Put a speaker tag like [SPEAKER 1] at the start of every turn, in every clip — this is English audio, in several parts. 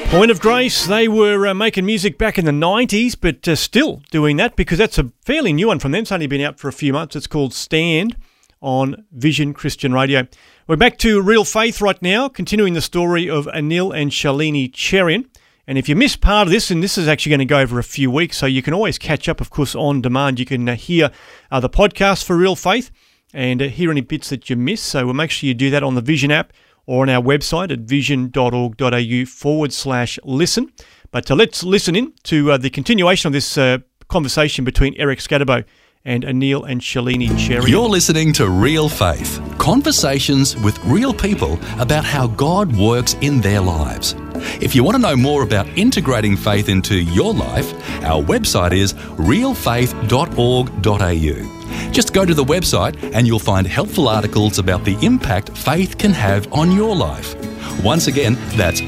[SPEAKER 1] Point of Grace, they were making music back in the 90s, but still doing that because that's a fairly new one from them. It's only been out for a few months. It's called Stand on Vision Christian Radio. We're back to Real Faith right now, continuing the story of Anil and Shalini Cherian. And if you missed part of this, and this is actually going to go over a few weeks, so you can always catch up, of course, on demand. You can hear the podcast for Real Faith and hear any bits that you missed. So we'll make sure you do that on the Vision app or on our website at vision.org.au/listen. But let's listen in to the continuation of this conversation between Eric Scatterbo and Anil and Shalini Cherian.
[SPEAKER 2] You're listening to Real Faith, conversations with real people about how God works in their lives. If you want to know more about integrating faith into your life, our website is realfaith.org.au. Just go to the website and you'll find helpful articles about the impact faith can have on your life. Once again, that's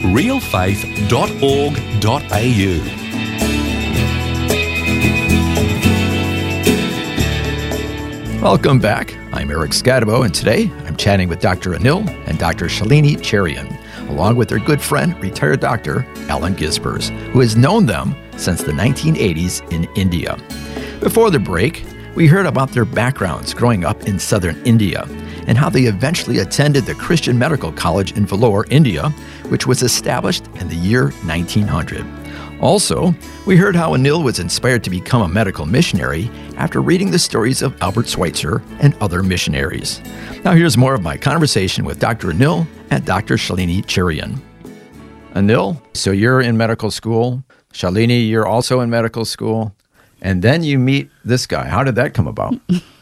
[SPEAKER 2] realfaith.org.au.
[SPEAKER 3] Welcome back. I'm Eric Scatterbo, and today I'm chatting with Dr. Anil and Dr. Shalini Cherian, along with their good friend, retired Dr. Alan Gisbers, who has known them since the 1980s in India. Before the break, we heard about their backgrounds growing up in southern India and how they eventually attended the Christian Medical College in Vellore, India, which was established in the year 1900. Also, we heard how Anil was inspired to become a medical missionary after reading the stories of Albert Schweitzer and other missionaries. Now here's more of my conversation with Dr. Anil and Dr. Shalini Cherian. Anil, so you're in medical school. Shalini, you're also in medical school. And then you meet this guy. How did that come about?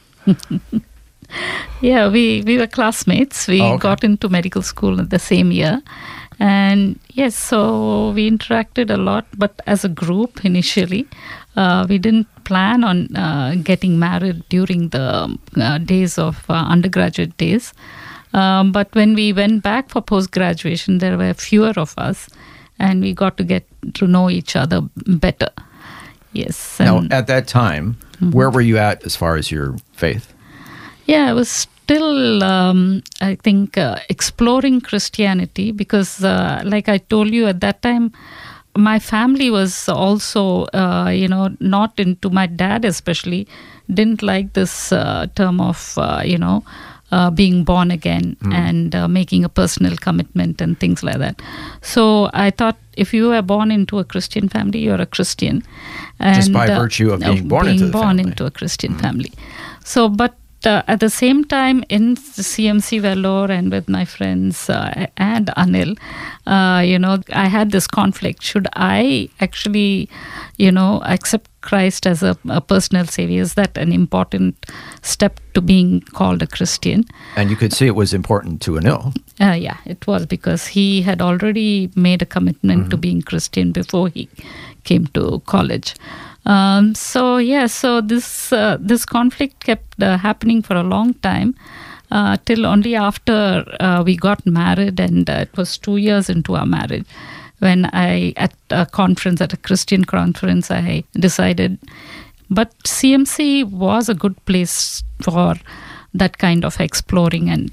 [SPEAKER 4] Yeah, we were classmates. We got into medical school the same year. And yes, so we interacted a lot, but as a group initially. We didn't plan on getting married during the days of undergraduate days. But when we went back for post-graduation, there were fewer of us, and we got to get to know each other better. Yes.
[SPEAKER 3] Now, at that time, where were you at as far as your faith?
[SPEAKER 4] Yeah, I was still, I think, exploring Christianity because, like I told you at that time, my family was also, not into, my dad especially, didn't like this term of, being born again and making a personal commitment and things like that. So I thought if you are born into a Christian family, you're a Christian. And,
[SPEAKER 3] just by virtue of being born
[SPEAKER 4] into a Christian family. So, but at the same time, in the CMC Vellore and with my friends and Anil, I had this conflict. Should I actually, accept Christ as a personal savior? Is that an important step to being called a Christian?
[SPEAKER 3] And you could see it was important to Anil.
[SPEAKER 4] Yeah, it was, because he had already made a commitment to being Christian before he came to college. So this conflict kept happening for a long time till only after we got married, and it was 2 years into our marriage when at a conference, at a Christian conference, I decided. But CMC was a good place for that kind of exploring and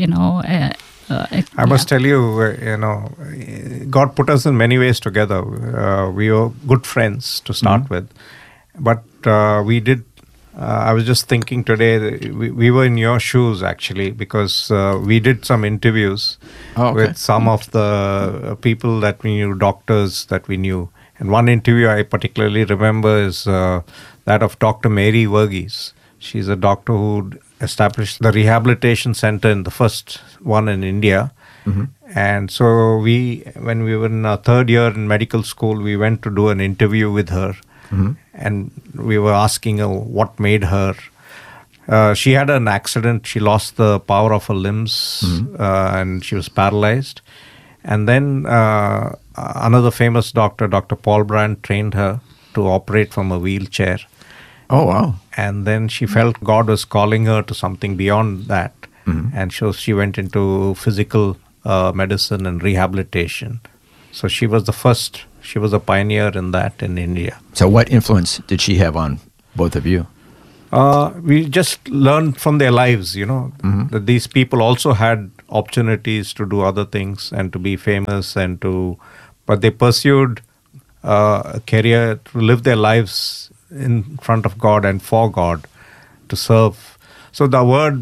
[SPEAKER 5] I must tell you, God put us in many ways together. We were good friends to start with. But we did, I was just thinking today, we were in your shoes actually, because we did some interviews with some of the people that we knew, doctors that we knew. And one interview I particularly remember is that of Dr. Mary Verghese. She's a doctor who established the rehabilitation center in the first one in India. And so when we were in our third year in medical school, we went to do an interview with her. And we were asking her what made her. She had an accident. She lost the power of her limbs and she was paralyzed. And then another famous doctor, Dr. Paul Brand, trained her to operate from a wheelchair.
[SPEAKER 3] Oh, wow.
[SPEAKER 5] And then she felt God was calling her to something beyond that. And so she went into physical medicine and rehabilitation. So she was the first, she was a pioneer in that in India.
[SPEAKER 3] So what influence did she have on both of you?
[SPEAKER 5] We just learned from their lives, that these people also had opportunities to do other things and to be famous and to but they pursued a career to live their lives in front of God and for God, to serve. So the word,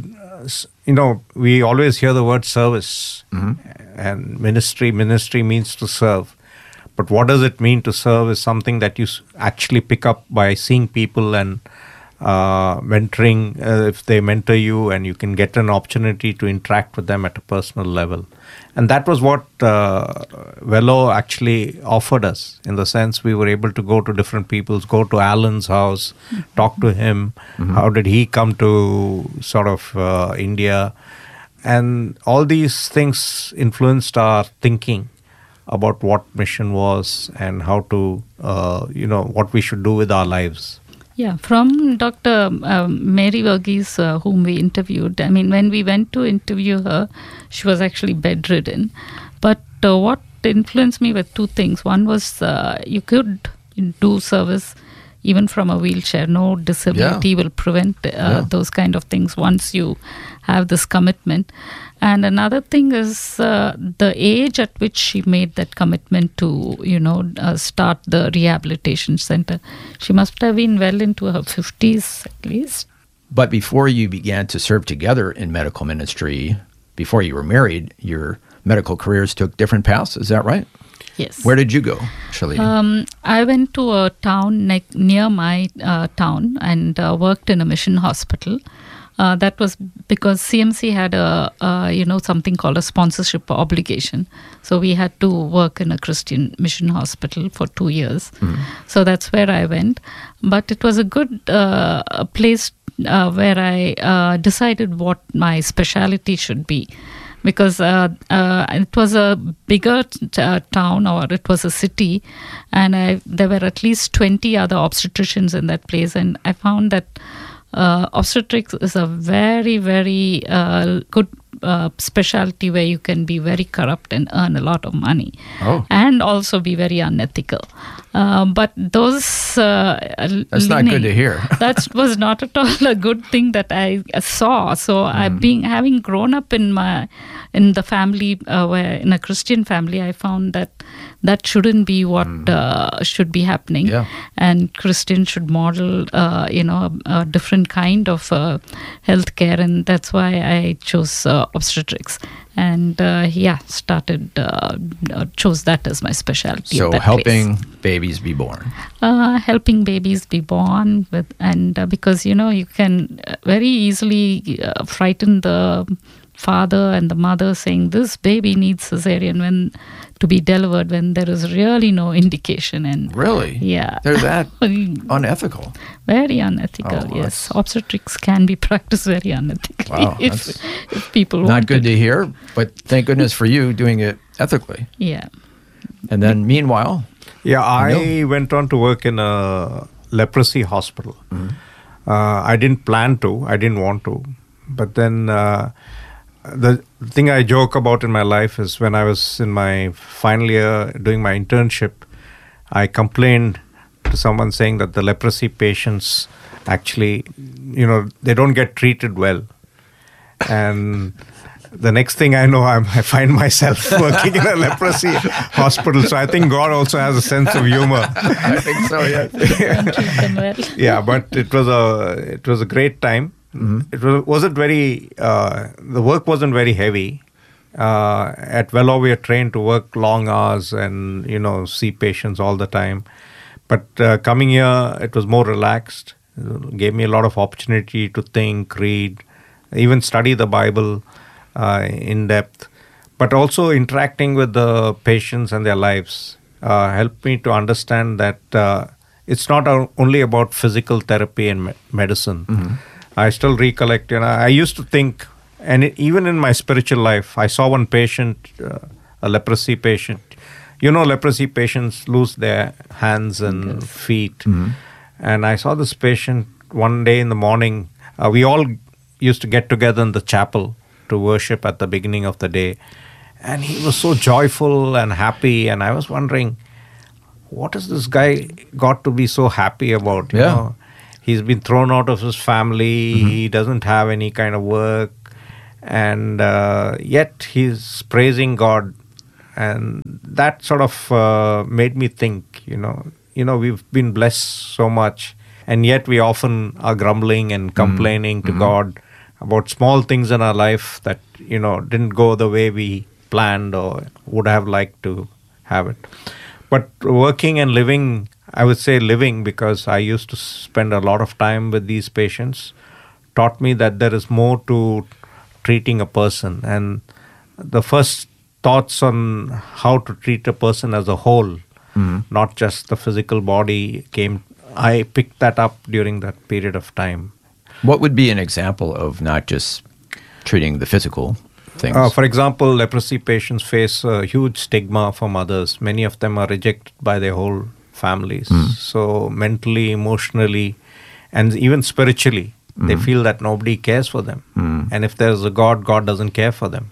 [SPEAKER 5] we always hear the word service and ministry. Ministry means to serve. But what does it mean to serve is something that you actually pick up by seeing people and mentoring, if they mentor you, and you can get an opportunity to interact with them at a personal level. And that was what Velo actually offered us, in the sense we were able to go to different people's, go to Alan's house, talk to him. How did he come to sort of India? And all these things influenced our thinking about what mission was and how to, what we should do with our lives.
[SPEAKER 4] Yeah, from Dr. Mary Verghese, whom we interviewed, I mean, when we went to interview her, she was actually bedridden. But what influenced me were two things. One was you could do service even from a wheelchair. No disability will prevent those kind of things once you have this commitment. And another thing is the age at which she made that commitment to, start the rehabilitation center. She must have been well into her 50s at least.
[SPEAKER 3] But before you began to serve together in medical ministry, before you were married, your medical careers took different paths. Is that right?
[SPEAKER 4] Yes.
[SPEAKER 3] Where did you go, Shalini?
[SPEAKER 4] I went to a town near my town and worked in a mission hospital. That was because CMC had something called a sponsorship obligation. So we had to work in a Christian mission hospital for 2 years. So that's where I went. But it was a good place where I decided what my specialty should be. Because it was a bigger town, or it was a city, and there were at least 20 other obstetricians in that place. And I found that obstetrics is a very, very good specialty where you can be very corrupt and earn a lot of money, and also be very unethical. But those
[SPEAKER 3] that's not good to hear.
[SPEAKER 4] That was not at all a good thing that I saw. So having grown up in the family, where in a Christian family, I found that shouldn't be what should be happening. And Christians should model a different kind of healthcare, and that's why I chose obstetrics. And chose that as my specialty.
[SPEAKER 3] So helping babies be born.
[SPEAKER 4] Helping babies be born because you can very easily frighten the father and the mother, saying this baby needs cesarean to be delivered when there is really no indication. And
[SPEAKER 3] really, they're that unethical.
[SPEAKER 4] Very unethical. Yes, obstetrics can be practiced very unethically.
[SPEAKER 3] Wow,
[SPEAKER 4] if people
[SPEAKER 3] not good to hear, but thank goodness for you doing it ethically.
[SPEAKER 4] Yeah.
[SPEAKER 3] And then meanwhile,
[SPEAKER 5] I went on to work in a leprosy hospital. I didn't plan to. I didn't want to, but then. The thing I joke about in my life is when I was in my final year doing my internship, I complained to someone saying that the leprosy patients actually, they don't get treated well. And the next thing I know, I find myself working in a leprosy hospital. So I think God also has a sense of humor.
[SPEAKER 3] I think so, yeah.
[SPEAKER 5] Yeah, but it was a great time. It wasn't very. The work wasn't very heavy. At Velo, we are trained to work long hours and see patients all the time. But coming here, it was more relaxed. It gave me a lot of opportunity to think, read, even study the Bible in depth. But also interacting with the patients and their lives helped me to understand that it's not only about physical therapy and medicine. I still recollect, I used to think, and even in my spiritual life, I saw one patient, a leprosy patient. Leprosy patients lose their hands and feet. And I saw this patient one day in the morning. We all used to get together in the chapel to worship at the beginning of the day. And he was so joyful and happy. And I was wondering, what has this guy got to be so happy about? You know? He's been thrown out of his family. He doesn't have any kind of work. And yet he's praising God And that sort of made me think, we've been blessed so much, and yet we often are grumbling and complaining to God about small things in our life that, didn't go the way we planned or would have liked to have it. But working and living, I would say living, because I used to spend a lot of time with these patients, taught me that there is more to treating a person. And the first thoughts on how to treat a person as a whole, not just the physical body, I picked that up during that period of time.
[SPEAKER 3] What would be an example of not just treating the physical things?
[SPEAKER 5] For example, leprosy patients face a huge stigma from others. Many of them are rejected by their whole families. So mentally, emotionally, and even spiritually, they feel that nobody cares for them. And if there's a God, God doesn't care for them.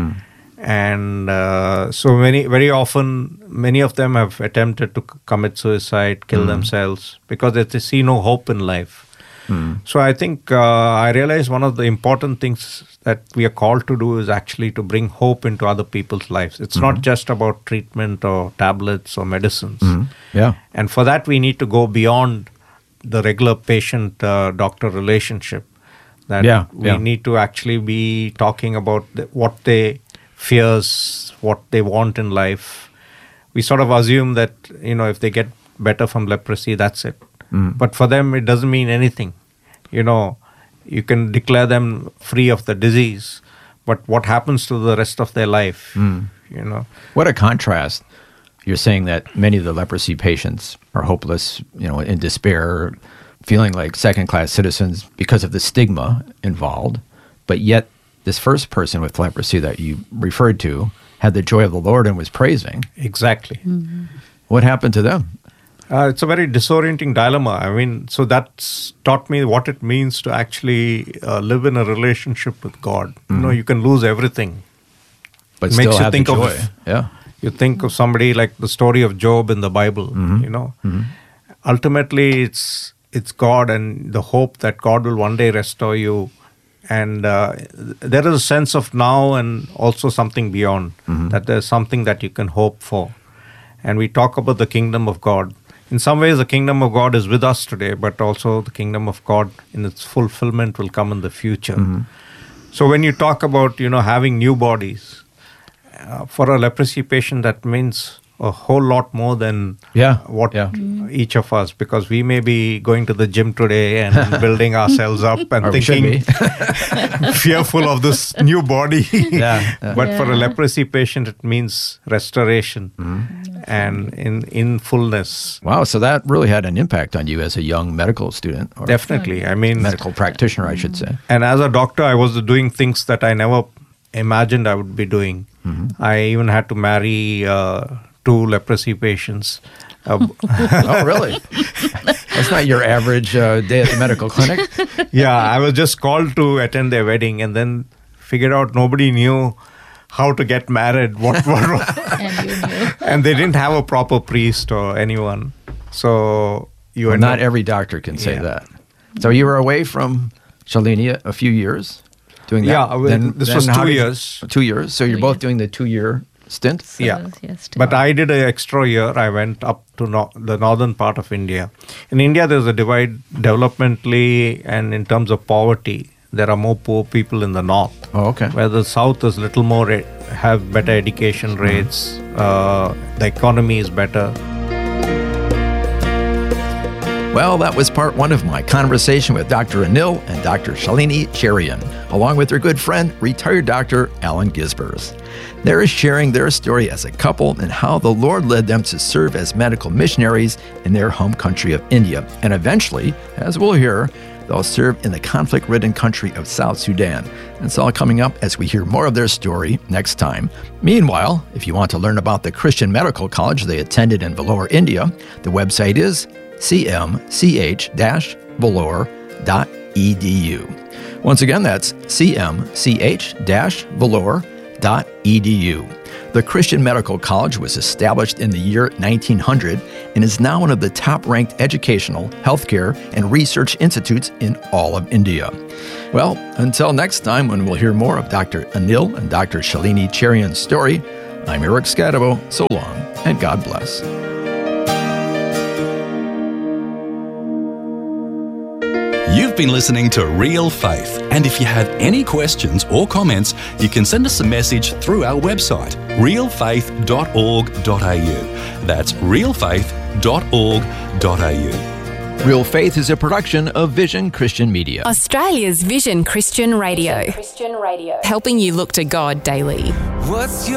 [SPEAKER 5] And so very often, many of them have attempted to commit suicide, kill themselves, because they see no hope in life. So I think I realized one of the important things that we are called to do is actually to bring hope into other people's lives. It's not just about treatment or tablets or medicines.
[SPEAKER 3] Yeah.
[SPEAKER 5] And for that, we need to go beyond the regular patient-doctor relationship. That we need to actually be talking about what they fears, what they want in life. We sort of assume that, if they get better from leprosy, that's it. But for them, it doesn't mean anything. You can declare them free of the disease, but what happens to the rest of their life,
[SPEAKER 3] What a contrast. You're saying that many of the leprosy patients are hopeless, in despair, feeling like second-class citizens because of the stigma involved, but yet this first person with leprosy that you referred to had the joy of the Lord and was praising.
[SPEAKER 5] Exactly.
[SPEAKER 3] What happened to them?
[SPEAKER 5] It's a very disorienting dilemma. I mean, so that's taught me what it means to actually live in a relationship with God. You can lose everything.
[SPEAKER 3] But
[SPEAKER 5] it makes
[SPEAKER 3] still
[SPEAKER 5] you
[SPEAKER 3] have
[SPEAKER 5] think
[SPEAKER 3] the joy.
[SPEAKER 5] of, you think of somebody like the story of Job in the Bible, Ultimately, it's God and the hope that God will one day restore you. And there is a sense of now and also something beyond, that there's something that you can hope for. And we talk about the kingdom of God. In some ways, the kingdom of God is with us today, but also the kingdom of God in its fulfillment will come in the future. So when you talk about, having new bodies, for a leprosy patient, that means a whole lot more than each of us, because we may be going to the gym today and building ourselves up and thinking fearful of this new body. But for a leprosy patient, it means restoration and in fullness.
[SPEAKER 3] Wow, so that really had an impact on you as a young medical student. Or
[SPEAKER 5] Definitely. I mean,
[SPEAKER 3] medical practitioner, I should say.
[SPEAKER 5] And as a doctor, I was doing things that I never imagined I would be doing. I even had to marry 2 leprosy patients.
[SPEAKER 3] Oh, really? That's not your average day at the medical clinic?
[SPEAKER 5] Yeah, I was just called to attend their wedding and then figured out nobody knew how to get married.
[SPEAKER 4] And you knew.
[SPEAKER 5] And they didn't have a proper priest or anyone. So
[SPEAKER 3] not every doctor can say that. So you were away from Shalini a few years doing that?
[SPEAKER 5] Yeah, this was 2 years.
[SPEAKER 3] 2 years. So you're both doing the 2-year stint?
[SPEAKER 5] But I did an extra year. I went up to the northern part of India. In India, there's a divide developmentally and in terms of poverty. There are more poor people in the north.
[SPEAKER 3] Oh, okay.
[SPEAKER 5] Where the south is little more, have better education rates. The economy is better.
[SPEAKER 3] Well, that was part 1 of my conversation with Dr. Anil and Dr. Shalini Cherian, along with their good friend, retired Dr. Alan Gisbers. They're sharing their story as a couple and how the Lord led them to serve as medical missionaries in their home country of India. And eventually, as we'll hear, they'll serve in the conflict-ridden country of South Sudan. It's all coming up as we hear more of their story next time. Meanwhile, if you want to learn about the Christian Medical College they attended in Vellore, India, the website is cmch-vellore.edu. Once again, that's cmch-vellore.edu. The Christian Medical College was established in the year 1900 and is now one of the top-ranked educational, healthcare, and research institutes in all of India. Well, until next time when we'll hear more of Dr. Anil and Dr. Shalini Cherian's story, I'm Eric Scadabo. So long, and God bless.
[SPEAKER 2] You've been listening to Real Faith, and if you have any questions or comments, you can send us a message through our website, realfaith.org.au. That's realfaith.org.au.
[SPEAKER 3] Real Faith is a production of Vision Christian Media.
[SPEAKER 6] Australia's Vision Christian Radio. Helping you look to God daily.